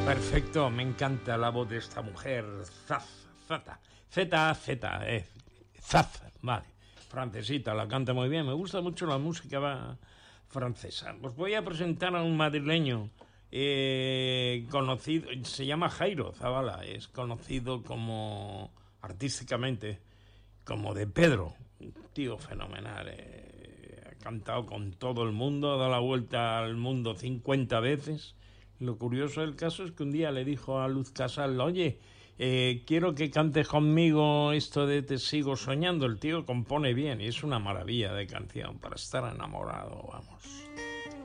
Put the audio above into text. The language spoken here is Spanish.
Perfecto, me encanta la voz de esta mujer. Zaz, vale. Francesita, la canta muy bien. Me gusta mucho la música francesa. Os voy a presentar a un madrileño conocido, se llama Jairo Zavala, es conocido como artísticamente como de Pedro, un tío fenomenal. Ha cantado con todo el mundo, ha dado la vuelta al mundo 50 veces. Lo curioso del caso es que un día le dijo a Luz Casal: oye, quiero que cantes conmigo esto de Te sigo soñando. El tío compone bien y es una maravilla de canción para estar enamorado, vamos.